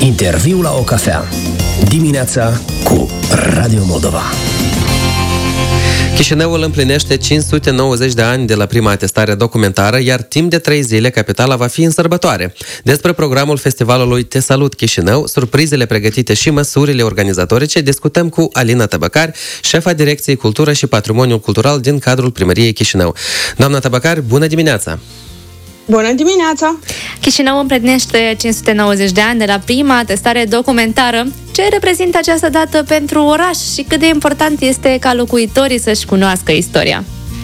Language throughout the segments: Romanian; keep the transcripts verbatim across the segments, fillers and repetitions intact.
Interviu la o cafea. Dimineața cu Radio Moldova. Chișinăul împlinește cinci sute nouăzeci de ani de la prima atestare documentară, iar timp de trei zile capitala va fi în sărbătoare. Despre programul festivalului Te Salut Chișinău, surprizele pregătite și măsurile organizatorice, discutăm cu Alina Tăbăcari, șefa Direcției Cultură și Patrimoniul Cultural din cadrul Primăriei Chișinău. Doamna Tăbăcari, bună dimineața! Bună dimineața! Chișinău împlinește cinci sute nouăzeci de ani de la prima atestare documentară. Ce reprezintă această dată pentru oraș și cât de important este ca locuitorii să-și cunoască istoria?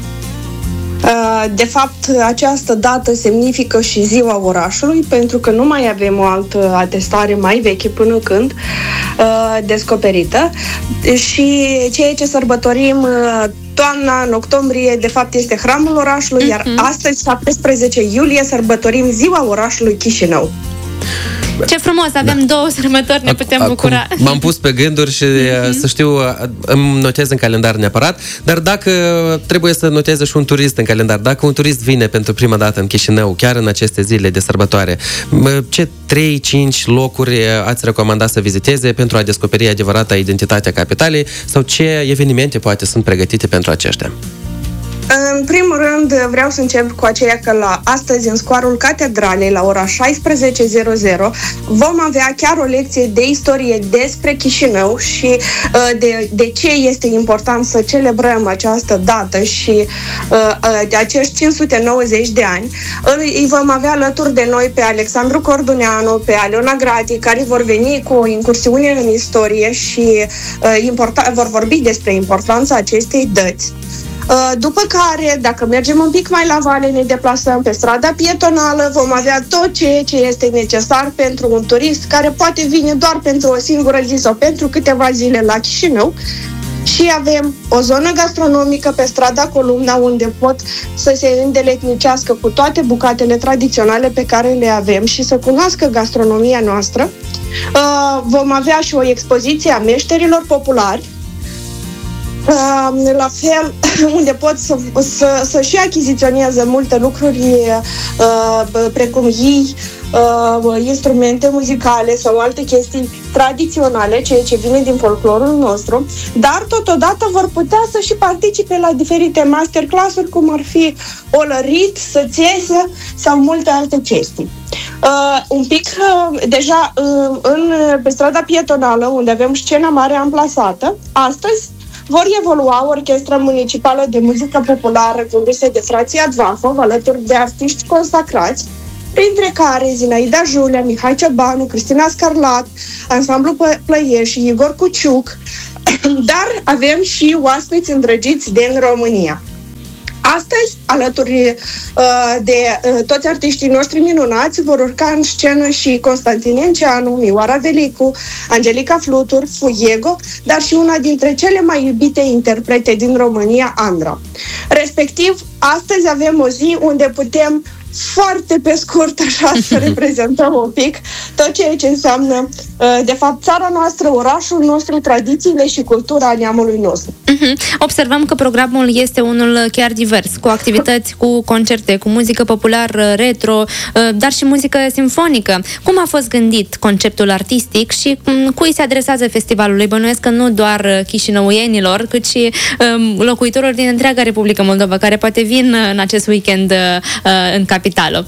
De fapt, această dată semnifică și ziua orașului, pentru că nu mai avem o altă atestare mai veche până când descoperită. Și ceea ce sărbătorim toamna, în octombrie, de fapt este Hramul orașului, mm-hmm. iar astăzi, șaptesprezece iulie, sărbătorim ziua orașului Chișinău. Ce frumos, avem da. două sărbători, ne putem Acum bucura. M-am pus pe gânduri și mm-hmm. să știu, îmi notez în calendar neapărat, dar dacă trebuie să noteze și un turist în calendar, dacă un turist vine pentru prima dată în Chișinău, chiar în aceste zile de sărbătoare, ce trei cinci locuri ați recomanda să viziteze pentru a descoperi adevărata identitatea capitalei sau ce evenimente poate sunt pregătite pentru aceștia? În primul rând, vreau să încep cu aceea că la astăzi, în scoarul Catedralei, la ora șaisprezece vom avea chiar o lecție de istorie despre Chișinău și de, de ce este important să celebrăm această dată și de acești cinci sute nouăzeci de ani. Îi vom avea alături de noi pe Alexandru Corduneanu, pe Aleona Grati, care vor veni cu o incursiune în istorie și importa, vor vorbi despre importanța acestei dăți. După care, dacă mergem un pic mai la vale, ne deplasăm pe strada pietonală, vom avea tot ceea ce este necesar pentru un turist care poate vine doar pentru o singură zi sau pentru câteva zile la Chișinău. Și avem o zonă gastronomică pe strada Columna, unde pot să se îndeletnicească cu toate bucatele tradiționale pe care le avem și să cunoască gastronomia noastră. Vom avea și o expoziție a meșterilor populari, Uh, la fel, unde pot să, să, să și achiziționeze multe lucruri uh, precum ei, uh, instrumente muzicale sau alte chestii tradiționale, ceea ce vine din folclorul nostru, dar totodată vor putea să și participe la diferite masterclass-uri, cum ar fi olărit, sățesă sau multe alte chestii. Uh, un pic, uh, deja uh, în, pe strada pietonală, unde avem scena mare amplasată, astăzi vor evolua Orchestra Municipală de Muzică Populară condusă de frații Advafov, alături de artiști consacrați, printre care Zinaida Julia, Mihai Ciobanu, Cristina Scarlat, Ansamblu Plăieș și Igor Cuciuc, dar avem și oaspeți îndrăgiți din România. Astăzi, alături uh, de uh, toți artiștii noștri minunați, vor urca în scenă și Constantin Enceanu, Mioara Velicu, Angelica Flutur, Fuiego, dar și una dintre cele mai iubite interprete din România, Andra. Respectiv, astăzi avem o zi unde putem foarte pe scurt așa să reprezentăm un pic tot ceea ce înseamnă de fapt țara noastră, orașul nostru, tradițiile și cultura neamului nostru. Uh-huh. Observăm că programul este unul chiar divers, cu activități, cu concerte, cu muzică populară, retro, dar și muzică simfonică. Cum a fost gândit conceptul artistic și cui se adresează festivalului? Bănuiesc că nu doar chișinăuienilor, cât și um, locuitorilor din întreaga Republică Moldova, care poate vin în acest weekend uh, în capitală.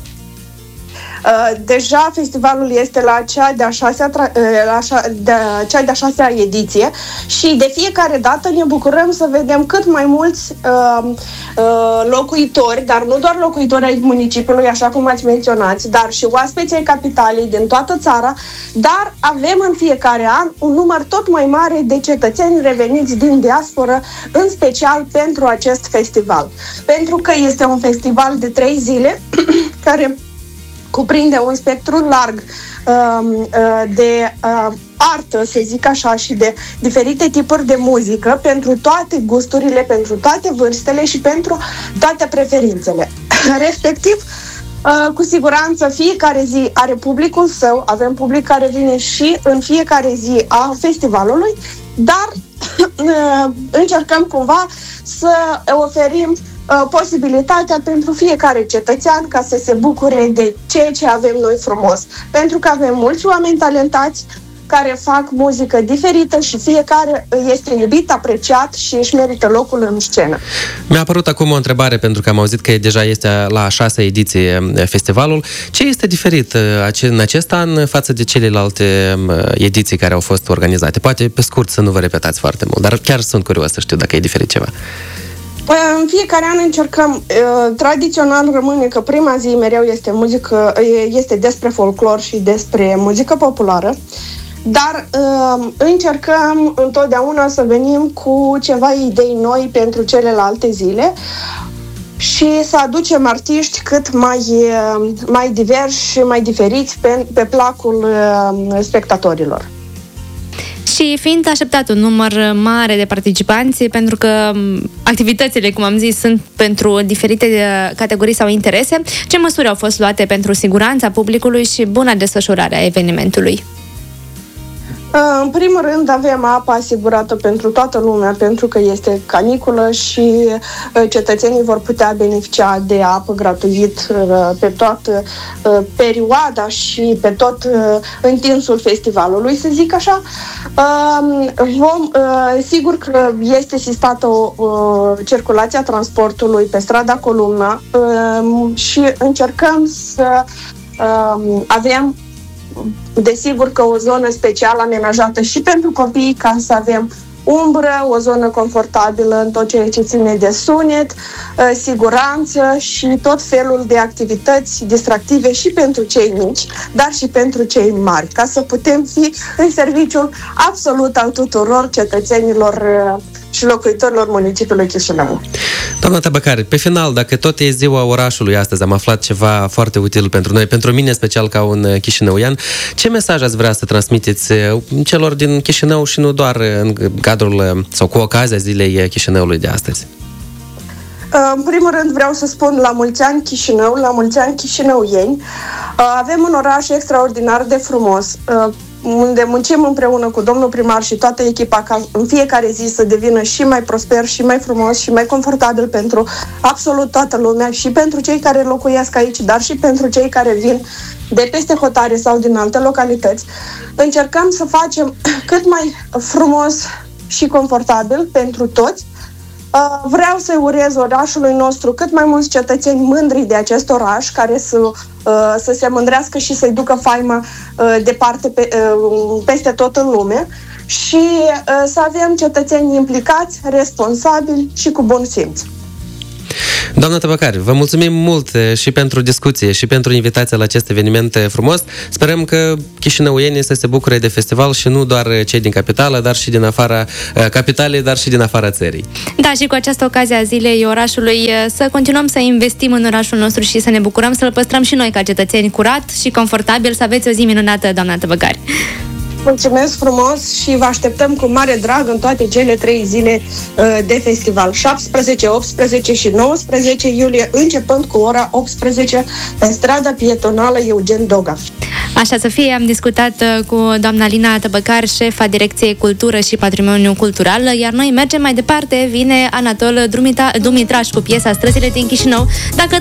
Deja festivalul este la cea de-a șasea, la de, cea de-a șasea ediție și de fiecare dată ne bucurăm să vedem cât mai mulți uh, uh, locuitori, dar nu doar locuitori ai municipiului, așa cum ați menționat, dar și oaspeți ai capitalei din toată țara, dar avem în fiecare an un număr tot mai mare de cetățeni reveniți din diasporă, în special pentru acest festival. Pentru că este un festival de trei zile care cuprinde un spectru larg uh, de uh, artă, să zic așa, și de diferite tipuri de muzică pentru toate gusturile, pentru toate vârstele și pentru toate preferințele. Respectiv, uh, cu siguranță, fiecare zi are publicul său, avem public care vine și în fiecare zi a festivalului, dar uh, încercăm cumva să oferim posibilitatea pentru fiecare cetățean ca să se bucure de ceea ce avem noi frumos. Pentru că avem mulți oameni talentați care fac muzică diferită și fiecare este iubit, apreciat și își merită locul în scenă. Mi-a apărut acum o întrebare, pentru că am auzit că deja este la a șasea ediție festivalul. Ce este diferit în acest an față de celelalte ediții care au fost organizate? Poate pe scurt să nu vă repetați foarte mult, dar chiar sunt curios să știu dacă e diferit ceva. În fiecare an încercăm, tradițional rămâne că prima zi mereu este muzică, este despre folclor și despre muzică populară, dar încercăm întotdeauna să venim cu ceva idei noi pentru celelalte zile și să aducem artiști cât mai, mai diversi și mai diferiți pe, pe placul spectatorilor. Și fiind așteptat un număr mare de participanți, pentru că activitățile, cum am zis, sunt pentru diferite categorii sau interese, ce măsuri au fost luate pentru siguranța publicului și buna desfășurare a evenimentului? În primul rând avem apă asigurată pentru toată lumea, pentru că este caniculă și cetățenii vor putea beneficia de apă gratuit pe toată perioada și pe tot întinsul festivalului, să zic așa. Vom, sigur că este sistată o, o circulație a transportului pe strada Columna și încercăm să avem desigur că o zonă specială amenajată și pentru copii, ca să avem umbră, o zonă confortabilă în tot ceea ce ține de sunet, siguranță și tot felul de activități distractive și pentru cei mici, dar și pentru cei mari, ca să putem fi în serviciul absolut al tuturor cetățenilor și locuitorilor municipiului Chișinău. Doamna Tăbăcari, pe final, dacă tot e ziua orașului astăzi, am aflat ceva foarte util pentru noi, pentru mine special ca un chișinăuian, ce mesaj ați vrea să transmiteți celor din Chișinău și nu doar în cadrul sau cu ocazia zilei Chișinăului de astăzi? În primul rând vreau să spun la mulți ani Chișinău, la mulți ani chișinăuieni. Avem un oraș extraordinar de frumos, unde muncim împreună cu domnul primar și toată echipa ca în fiecare zi să devină și mai prosper, și mai frumos, și mai confortabil pentru absolut toată lumea, și pentru cei care locuiesc aici, dar și pentru cei care vin de peste hotare sau din alte localități. Încercăm să facem cât mai frumos și confortabil pentru toți. Vreau să-i urez orașului nostru cât mai mulți cetățeni mândri de acest oraș, care să, să se mândrească și să-i ducă faima departe pe, peste tot în lume și să avem cetățeni implicați, responsabili și cu bun simț. Doamna Tăbăcari, vă mulțumim mult și pentru discuție și pentru invitația la acest eveniment frumos. Sperăm că chișinăuienii să se bucure de festival și nu doar cei din capitală, dar și din afara capitalei, dar și din afara țării. Da, și cu această ocazie a zilei orașului să continuăm să investim în orașul nostru și să ne bucurăm, să-l păstrăm și noi ca cetățeni curat și confortabil. Să aveți o zi minunată, doamna Tăbăcari. Mulțumesc frumos și vă așteptăm cu mare drag în toate cele trei zile uh, de festival, șaptesprezece, optsprezece și nouăsprezece iulie, începând cu ora optsprezece pe strada pietonală Eugen Doga. Așa să fie, am discutat cu doamna Lina Tăbăcar, șefa Direcției Cultură și Patrimoniu Cultural, iar noi mergem mai departe, vine Anatol Dumita, Dumitraș cu piesa Străzile din Chișinău. Dacă